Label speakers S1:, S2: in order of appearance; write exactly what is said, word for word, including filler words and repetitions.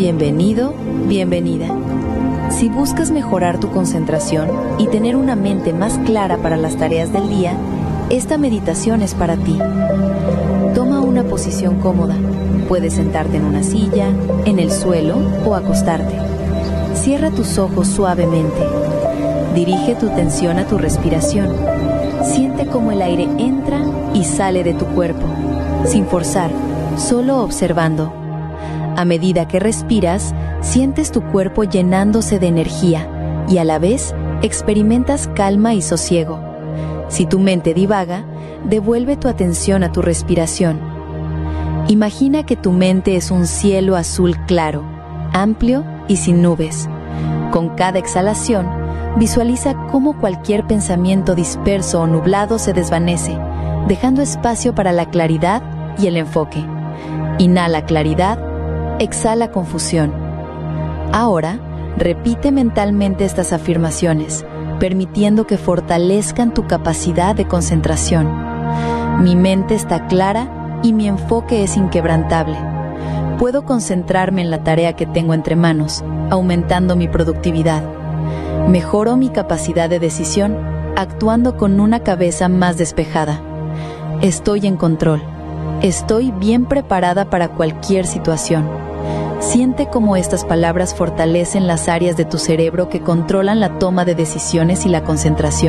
S1: Bienvenido, bienvenida. Si buscas mejorar tu concentración y tener una mente más clara para las tareas del día, esta meditación es para ti. Toma una posición cómoda. Puedes sentarte en una silla, en el suelo o acostarte. Cierra tus ojos suavemente. Dirige tu atención a tu respiración. Siente cómo el aire entra y sale de tu cuerpo, sin forzar, solo observando. A medida que respiras, sientes tu cuerpo llenándose de energía y a la vez experimentas calma y sosiego. Si tu mente divaga, devuelve tu atención a tu respiración. Imagina que tu mente es un cielo azul claro, amplio y sin nubes. Con cada exhalación, visualiza cómo cualquier pensamiento disperso o nublado se desvanece, dejando espacio para la claridad y el enfoque. Inhala claridad, exhala confusión. Ahora, repite mentalmente estas afirmaciones, permitiendo que fortalezcan tu capacidad de concentración. Mi mente está clara y mi enfoque es inquebrantable. Puedo concentrarme en la tarea que tengo entre manos, aumentando mi productividad. Mejoro mi capacidad de decisión, actuando con una cabeza más despejada. Estoy en control. Estoy bien preparada para cualquier situación. Siente cómo estas palabras fortalecen las áreas de tu cerebro que controlan la toma de decisiones y la concentración.